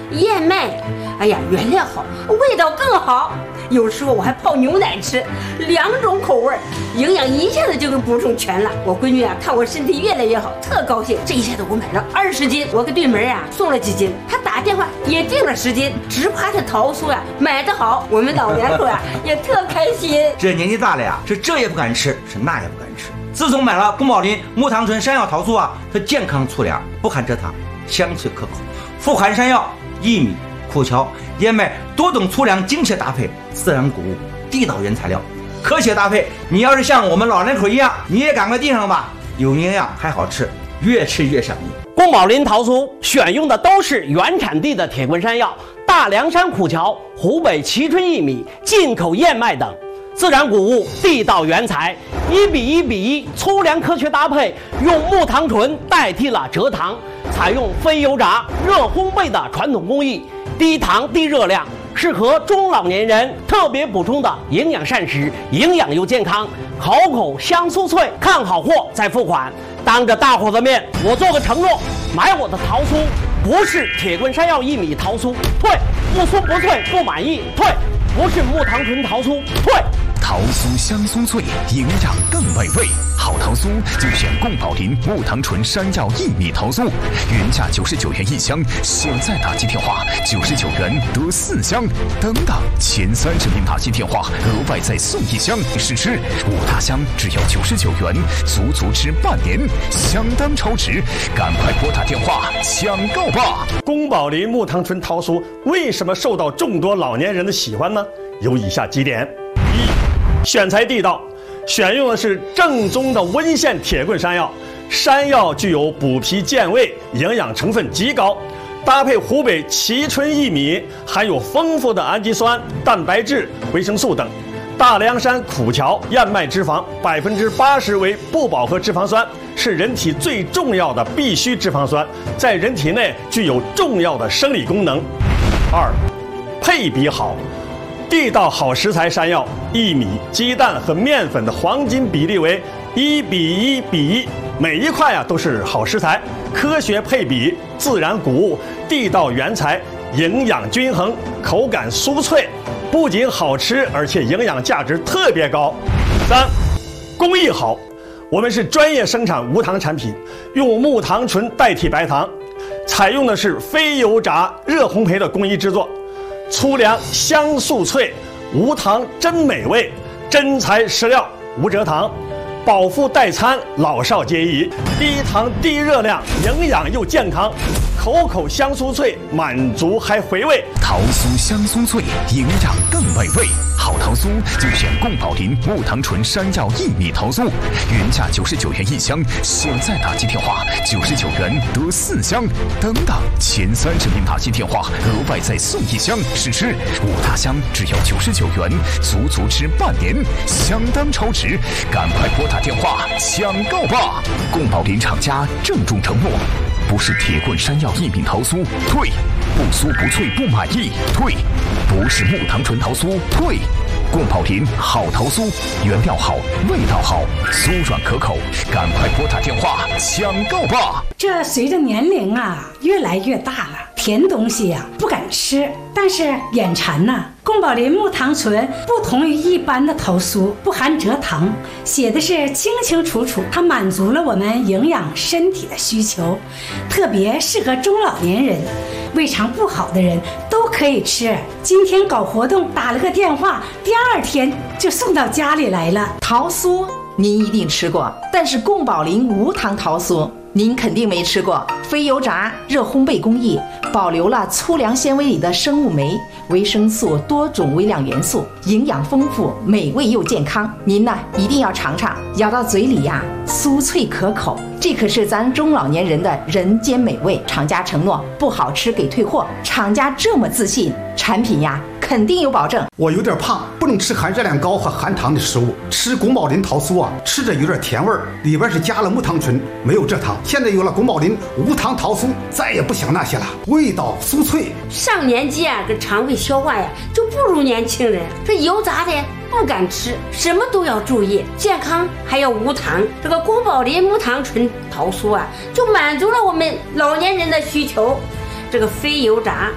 燕麦，哎呀，原料好，味道更好。有时候我还泡牛奶吃，2种口味，营养一下子就给补充全了。我闺女啊，看我身体越来越好，特高兴。这一下子我买了20斤，我给对门啊送了几斤，她打电话也订了10斤，直夸这桃酥啊买得好。我们老两口啊也特开心。 这年纪大了呀，是这也不敢吃，是那也不敢吃。自从买了宫保林木糖醇山药桃酥啊，它健康粗粮，不含蔗糖，香脆可口，富含山药、薏米、苦荞、燕麦多种粗粮精确搭配，自然谷物，地道原材料，科学搭配。你要是像我们老两口一样，你也赶快订上吧，有营养还好吃，越吃越上瘾。 宫保林桃酥选用的都是原产地的铁棍山药、大凉山苦荞、湖北蕲春薏米、进口燕麦等。自然谷物，地道原材，1:1:1粗粮科学搭配，用木糖醇代替了蔗糖，采用非油炸、热烘焙的传统工艺，低糖低热量，适合中老年人特别补充的营养膳食，营养又健康，口口香酥脆。看好货再付款。当着大伙的面，我做个承诺，买我的桃酥不是铁棍山药薏米桃酥，退；不酥不脆不满意，退；不是木糖醇桃酥，退。 桃酥香酥脆，营养更美味。好桃酥就选宫保林木糖醇山药薏米桃酥，原价99元1箱，现在打进电话99元得4箱。等等，前30名打进电话额外再送1箱，试吃5大箱只要99元，足吃半年，相当超值。赶快拨打电话抢购吧！ 宫保林木糖醇桃酥为什么受到众多老年人的喜欢呢？有以下几点：一、选材地道，选用的是正宗的温县铁棍山药，山药具有补脾健胃，营养成分极高，搭配湖北蕲春薏米，含有丰富的氨基酸、蛋白质、维生素等。大凉山苦荞燕麦脂肪80%为不饱和脂肪酸，是人体最重要的必需脂肪酸，在人体内具有重要的生理功能。二、配比好。地道好食材山药、薏米、鸡蛋和面粉的黄金比例为1:1:1，每一块都是好食材，科学配比，自然谷物，地道原材，营养均衡，口感酥脆，不仅好吃，而且营养价值特别高。三、工艺好，我们是专业生产无糖产品，用木糖醇代替白糖，采用的是非油炸、热烘焙的工艺制作。粗粮香酥脆，无糖真美味，真材实料，无蔗糖，饱腹代餐，老少皆宜，低糖低热量，营养又健康，口口香酥脆，满足还回味。 桃酥香酥脆，营养更美味。好桃酥就选宫保林木糖醇山药薏米桃酥，原价99元1箱，现在打进电话99元得4箱。等等，前30名打进电话额外再送1箱，试吃5大箱只要99元，足吃半年，相当超值。赶快拨打电话抢购吧！宫保林厂家郑重承诺，不是铁棍山药薏米桃酥，退；不酥不脆不满意，退；不是木糖醇桃酥，退。宫保林好桃酥，原料好，味道好，酥软可口，赶快拨打电话抢购吧！ 这随着年龄啊越来越大了，甜东西啊不敢吃，但是眼馋呐。宫保林木糖醇不同于一般的桃酥，不含蔗糖，写的是清清楚楚，它满足了我们营养身体的需求，特别适合中老年人，胃肠不好的人都可以吃。今天搞活动打了个电话，第2天就送到家里来了。 桃酥您一定吃过，但是宫保林无糖桃酥您肯定没吃过。非油炸、热烘焙工艺，保留了粗粮纤维里的生物酶、维生素、多种微量元素，营养丰富，美味又健康。您呢一定要尝尝，咬到嘴里呀，酥脆可口，这可是咱中老年人的人间美味。厂家承诺不好吃给退货，厂家这么自信，产品呀肯定有保证。 我有点胖，不能吃含热量高和含糖的食物。吃宫保林桃酥啊，吃着有点甜味儿，里边是加了木糖醇，没有蔗糖。现在有了宫保林无糖桃酥，再也不想那些了，味道酥脆。 上年纪啊，这肠胃消化呀就不如年轻人。这油炸的不敢吃，什么都要注意，健康还要无糖。这个宫保林木糖醇桃酥啊，就满足了我们老年人的需求。这个非油炸、